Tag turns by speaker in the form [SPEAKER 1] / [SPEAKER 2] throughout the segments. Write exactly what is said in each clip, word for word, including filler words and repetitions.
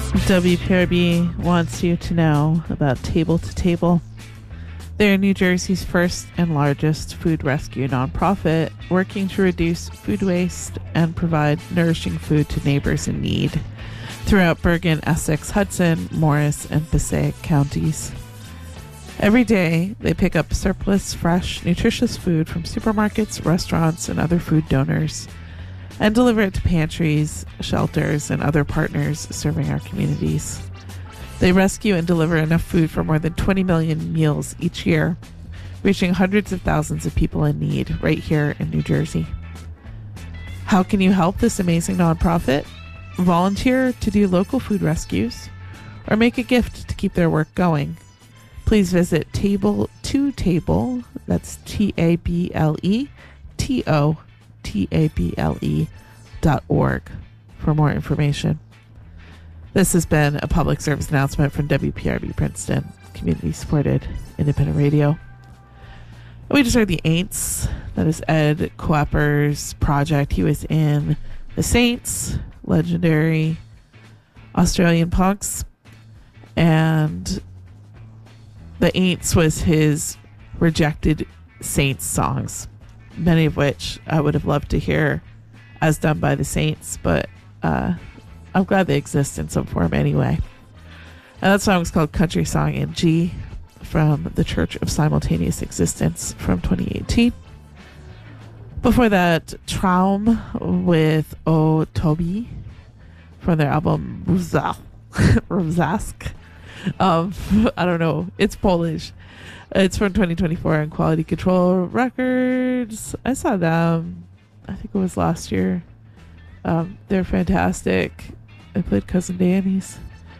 [SPEAKER 1] W P R B wants you to know about Table to Table. They're New Jersey's first and largest food rescue nonprofit, working to reduce food waste and provide nourishing food to neighbors in need throughout Bergen, Essex, Hudson, Morris, and Passaic counties. Every day, they pick up surplus, fresh, nutritious food from supermarkets, restaurants, and other food donors and deliver it to pantries, shelters, and other partners serving our communities. They rescue and deliver enough food for more than twenty million meals each year, reaching hundreds of thousands of people in need right here in New Jersey. How can you help this amazing nonprofit? Volunteer to do local food rescues or make a gift to keep their work going. Please visit Table to Table, that's T A B L E T O T A B L E dot org for more information. This has been a public service announcement from W P R B Princeton, community-supported independent radio. We just heard the Aints. That is Ed Kuepper's project. He was in the Saints, legendary Australian punks, and the Aints was his rejected Saints songs, many of which I would have loved to hear as done by the Saints, but uh, I'm glad they exist in some form anyway. And that song was called Country Song in G from the Church of Simultaneous Existence from twenty eighteen. Before that, Traum with O Tobi from their album Rzask. Um, I don't know. It's Polish. It's from twenty twenty-four on Quality Control Records. I saw them, I think it was last year. Um, they're fantastic. I played Cousin Danny's.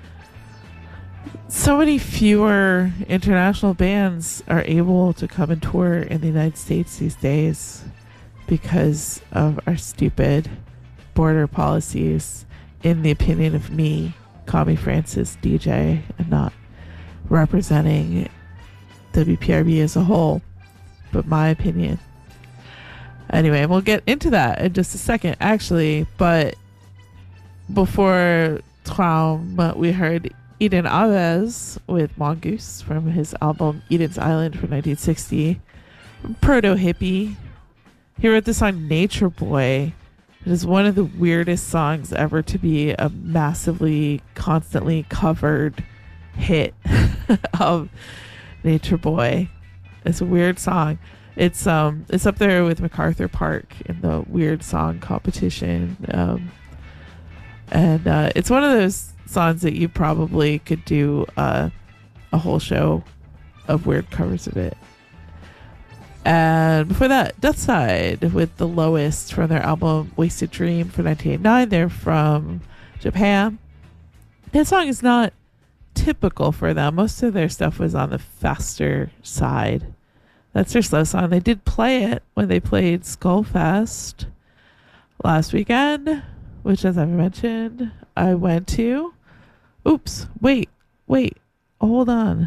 [SPEAKER 1] So many fewer international bands are able to come and tour in the United States these days because of our stupid border policies, in the opinion of me, Kami Francis, D J, and not representing W P R B as a whole, but my opinion. Anyway, we'll get into that in just a second, actually, but before Traum, we heard Eden Alves with Mongoose from his album Eden's Island from nineteen sixty. Proto-hippie. He wrote the song Nature Boy. It is one of the weirdest songs ever to be a massively, constantly covered hit of Nature Boy. It's a weird song. It's um it's up there with MacArthur Park in the weird song competition. Um, and uh, it's one of those songs that you probably could do uh, a whole show of weird covers of it. And before that, Deathside with The Lowest from their album Wasted Dream from nineteen eighty-nine. They're from Japan. That song is not typical for them. Most of their stuff was on the faster side. That's their slow song. They did play it when they played Skullfest last weekend, which, as I mentioned, I went to. Oops. Wait. Wait. Hold on.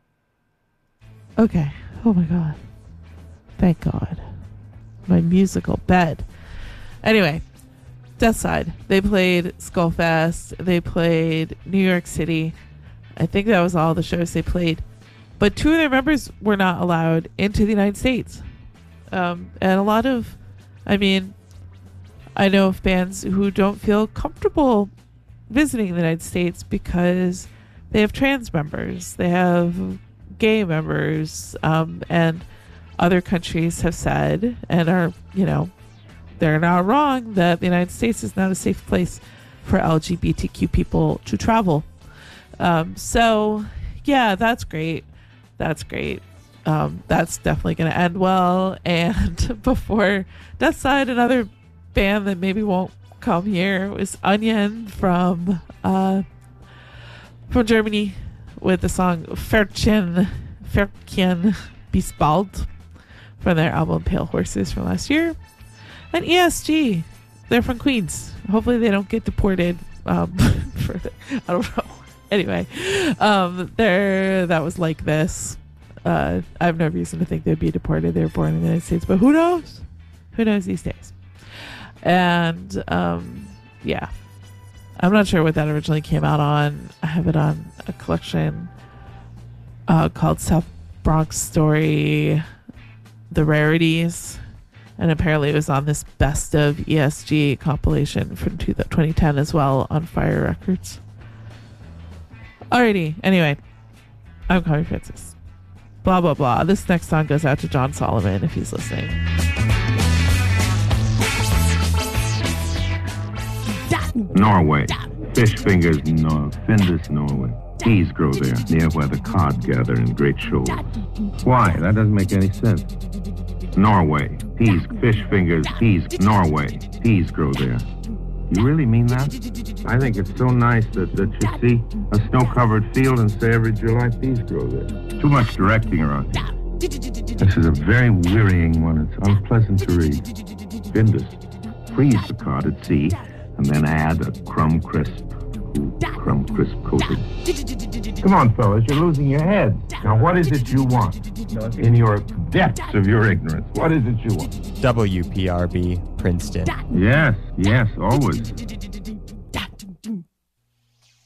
[SPEAKER 1] Okay. Oh my God. Thank God. My musical bed. Anyway, Deathside. They played Skullfest. They played New York City. I think that was all the shows they played. But two of their members were not allowed into the United States. Um, and a lot of, I mean, I know of bands who don't feel comfortable visiting the United States because they have trans members, they have gay members, um, and other countries have said and are, you know, they're not wrong that the United States is not a safe place for L G B T Q people to travel. Um, so, yeah, that's great. That's great. Um, that's definitely going to end well. And before Deathside, another band that maybe won't come here was Onion from uh, from Germany with the song Fertchen Fertchen Bisbald from their album Pale Horses from last year. And E S G, they're from Queens. Hopefully they don't get deported um, further. I don't know. Anyway, um, there that was Like This. Uh, I have no reason to think they'd be deported. They were born in the United States, but who knows? Who knows these days? And um, yeah, I'm not sure what that originally came out on. I have it on a collection uh, called South Bronx Story, The Rarities. And apparently it was on this Best of E S G compilation from twenty ten as well on Fire Records. Alrighty, anyway, I'm Connie Francis. Blah, blah, blah. This next song goes out to John Solomon if he's listening.
[SPEAKER 2] Norway. Fish fingers, no, Findus, Norway. Peas grow there, near where the cod gather in great shoals. Why? That doesn't make any sense. Norway. Peas, fish fingers, peas, Norway. Peas grow there. You really mean that? I think it's so nice that, that you see a snow-covered field and say every July peas grow there. Too much directing around here. This is a very wearying one. It's unpleasant to read. Findus. Freeze the cod at sea, and then add a crumb crisp. Ooh, crumb crisp coating. Come on, fellas, you're losing your heads. Now, what is it you want? In your depths of your ignorance, what is it you want?
[SPEAKER 3] W P R B, Princeton.
[SPEAKER 2] Yes, yes, always.